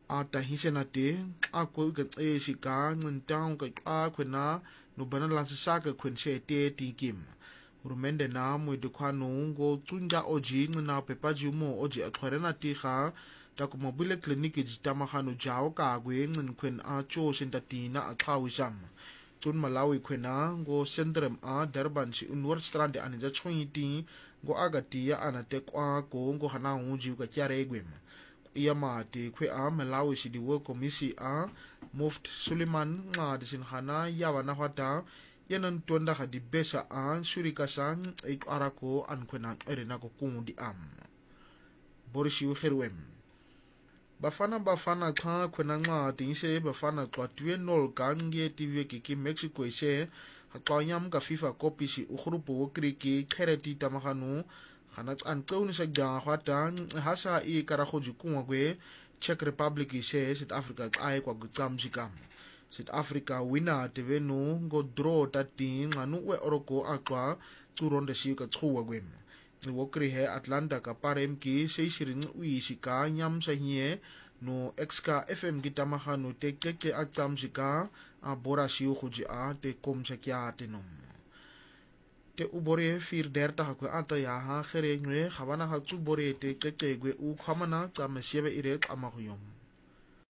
ata hisenate ako ka shika ngintang ka kwena no bana lansaka kwense te tikim urumende na mwedukano ngo tsunja oji na pepaji mo oji atkhorena tiga takumobile kliniki jitamahano jawo kagwe ngkwen a cho sentatina athawisam tun malawi kwena ngo sendrem a Durban si unwar strand anija chhoyiti ngo agatia anate kwa ko ngo hana uji ka kyaregwem iyamate kwe a malawi si diwo komisi a Muft Suleiman nga disin hana yawana hata yanan tuanda hadi besa a surikasan ik arako an kwena erena ko kundi am borisi uherwem bafana kha kwena nga tinse bafana kwa twenol kange tv ki Mexico ise hakanyam ka FIFA copy si ukhrupo wokriki khereti tamahanu khana an kauni sa ga hwata hasa I karakhoji kungwe Czech Republic ise South Africa ai kwa gutsamjikam South Africa winner tevenu ngo draw tati nganu we oroko akwa turonde si ka tsuwa gwem ni wokri he Atlanta ka parem ki seisirin ui sika nyam sa hie no exka FM gitamahanu te atsamjika a bora si ukhuji a te komsa kya tenom te ubore fir derta hakwe ata ya ha khere ngwe khabana ha tsu bore te gwe u khamana tsamasiebe ire amahuyom